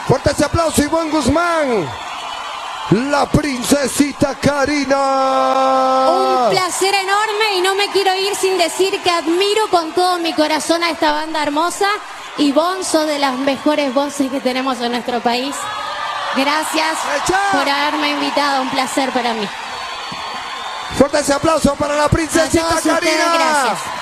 Fuerte ese aplauso, Ivonne Guzmán. La princesita Karina. Un placer enorme y no me quiero ir sin decir que admiro con todo mi corazón a esta banda hermosa. Ivonne, sos de las mejores voces que tenemos en nuestro país. Gracias por haberme invitado, un placer para mí. Fuerte ese aplauso para la princesita a todos Karina. ustedes, gracias.